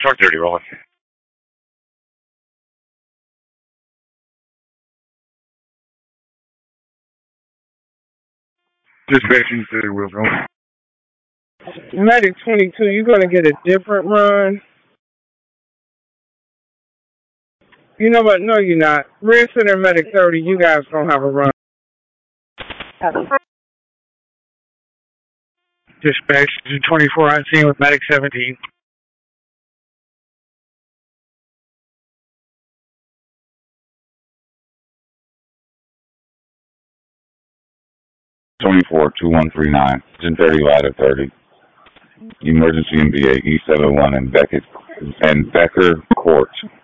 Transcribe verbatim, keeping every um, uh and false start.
Truck dirty, rolling. Dispatching thirty wheels rolling. Medic twenty-two, you're going to get a different run. You know what? No, you're not. Red Center Medic thirty, you guys going to have a run. Dispatch twenty-four on scene with Medic seventeen. twenty-four two one three nine, ten thirty ladder thirty. Emergency in V A E seven one and Beckett and Becker Court.